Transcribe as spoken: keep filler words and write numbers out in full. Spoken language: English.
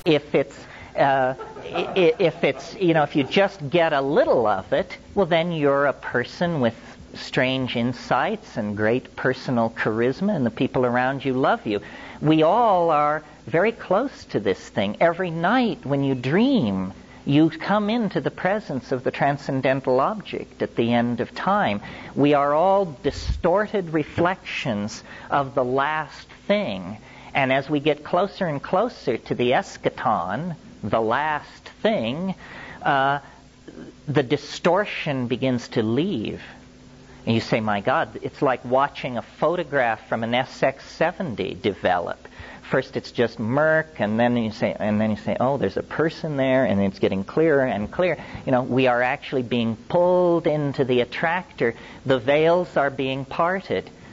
If it's uh, if it's you know if you just get a little of it, well then you're a person with strange insights and great personal charisma, and the people around you love you. We all are very close to this thing. Every night when you dream, you come into the presence of the transcendental object at the end of time. We are all distorted reflections of the last thing. And as we get closer and closer to the eschaton, the last thing, uh, the distortion begins to leave. And you say, my God, it's like watching a photograph from an S X seventy develop. First it's just murk, and then you say, and then you say, oh, there's a person there, and it's getting clearer and clearer. You know, we are actually being pulled into the attractor. The veils are being parted.